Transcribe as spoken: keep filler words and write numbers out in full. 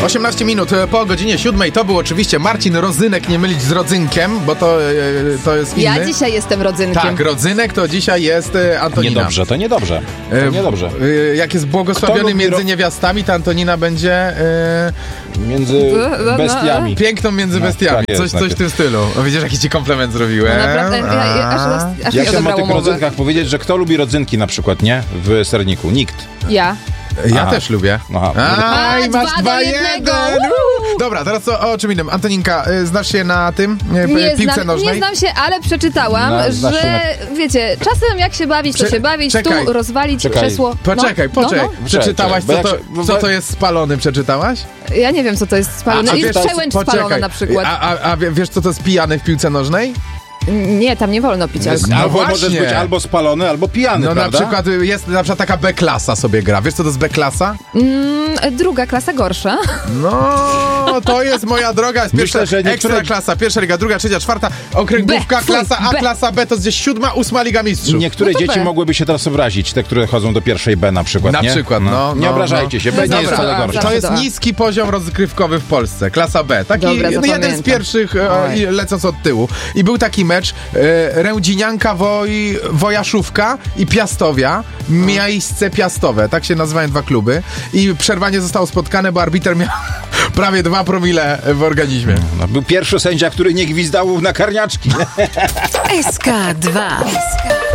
osiemnaście minut po godzinie siódmej. To był oczywiście Marcin Rodzynek, nie mylić z Rodzynkiem, bo to, to jest inny. Ja dzisiaj jestem Rodzynkiem. Tak, Rodzynek to dzisiaj jest Antonina. Niedobrze, to niedobrze. To niedobrze. E, jak jest błogosławiony między ro... niewiastami, to Antonina będzie... E... Między bestiami. Piękną między no, bestiami. Tak coś, coś w tym stylu. O, widzisz, jaki ci komplement zrobiłem. No naprawdę, ja, ja, aż, aż ja chciałem o tych rodzynkach powiedzieć, że kto lubi rodzynki na przykład, nie? W serniku. Nikt. Ja. Ja Aha. też lubię. Aha. Aj, A, masz dwa dwa do jeden. jednego. Dobra, teraz o, o czym innym. Antoninka, znasz się na tym? Nie Piłce znam, nożnej? nie znam się, ale przeczytałam, No, znasz się że wiecie, czasem jak się bawić, to Cze- się bawić, czekaj. tu rozwalić Czekaj. krzesło. Poczekaj, no, poczekaj. No, no. Przeczytałaś, co Czekaj, to, bo jak co się- to jest spalony? Przeczytałaś? Ja nie wiem, co to jest spalone. A- a Jest wiesz- przełęcz spalona na przykład. A, a, a wiesz, co to jest pijany w piłce nożnej? Nie, tam nie wolno pić alkoholu. No Albo właśnie. możesz być albo spalony, albo pijany, No prawda? na przykład jest na przykład taka B-klasa sobie gra. Wiesz, co to jest B-klasa? Mm, druga klasa gorsza. No, to jest moja droga. Jest pierwsza, Myślę, że niektóre- ekstra klasa, pierwsza liga, druga, trzecia, czwarta, okręgówka, B, fuj, klasa A, B. klasa B to jest gdzieś siódma, ósma liga mistrzów. Niektóre No to dzieci B. mogłyby się teraz obrazić, te, które chodzą do pierwszej B na przykład, Na nie? przykład, no, Nie no, obrażajcie no. się, B No nie jest dobra, wcale a, gorsze. To jest Dobra. niski poziom rozgrywkowy w Polsce, klasa B. Taki Dobra, no, jeden z zapamiętam. pierwszych, e, Oj. i lecąc od tyłu. I był taki mecz e, Rędzinianka Woj, Wojaszówka i Piastowia. Miejsce Piastowe, tak się nazywają dwa kluby. I przerwanie zostało spotkane, bo arbiter miał prawie dwa promile w organizmie. No, był pierwszy sędzia, który nie gwizdał na karniaczki. S K dwa.